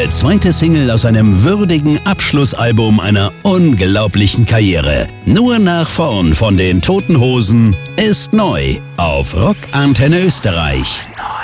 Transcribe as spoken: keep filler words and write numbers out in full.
Der zweite Single aus einem würdigen Abschlussalbum einer unglaublichen Karriere. Nur nach vorn von den Toten Hosen ist neu auf Rock Antenne Österreich.